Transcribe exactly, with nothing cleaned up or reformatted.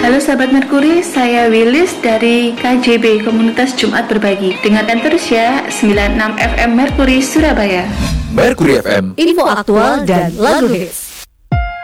Halo sahabat Merkuri, saya Willis dari K J B Komunitas Jumat Berbagi. Dengarkan terus ya, sembilan puluh enam F M Merkuri Surabaya. Merkuri F M, info aktual dan lagu hits.